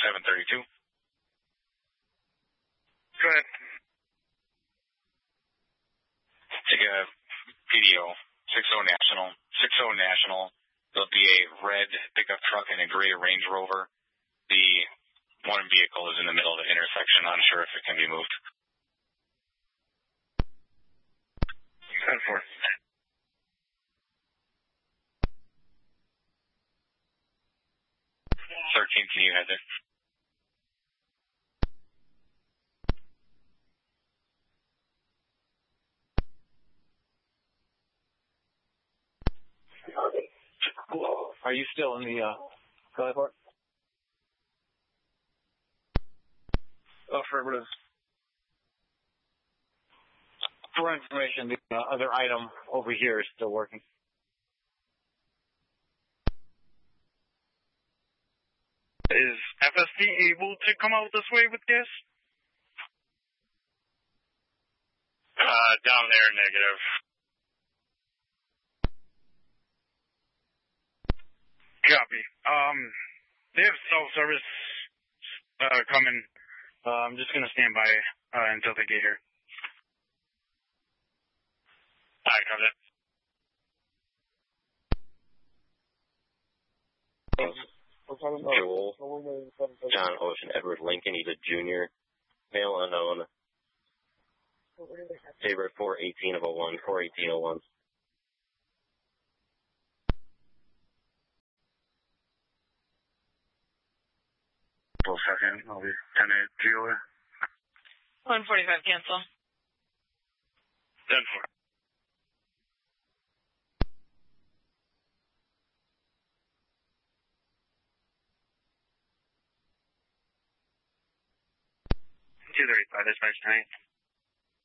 732. Go ahead. Take a PDO, 60 National. There'll be a red pickup truck and a gray Range Rover. The one vehicle is in the middle of the intersection. Unsure if it can be moved. 10-4. 13, can you head there? Are you still in the Skyport? Affirmative. For information, the other item over here is still working. Is FSD able to come out this way with gas? Down there, negative. Copy. They have self-service coming. I'm just going to stand by until they get here. All right, comes in. Joel, John Ocean, Edward Lincoln. He's a junior, male unknown. Favorite 41801, 41801. Full second. I'll be 10-8 GOA. 145 cancel. 10-4. Two 35, dispatch tonight.